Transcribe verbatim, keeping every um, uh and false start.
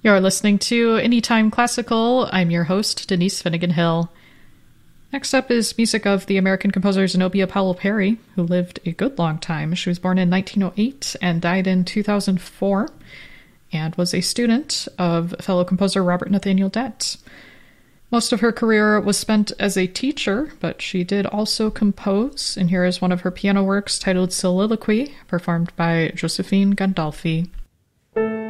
You're listening to Anytime Classical. I'm your host, Denise Finnegan Hill. Next up is music of the American composer Zenobia Powell Perry, who lived a good long time. She was born in nineteen oh eight and died in two thousand four, and was a student of fellow composer Robert Nathaniel Dett. Most of her career was spent as a teacher, but she did also compose, and here is one of her piano works titled Soliloquy, performed by Josephine Gandolfi.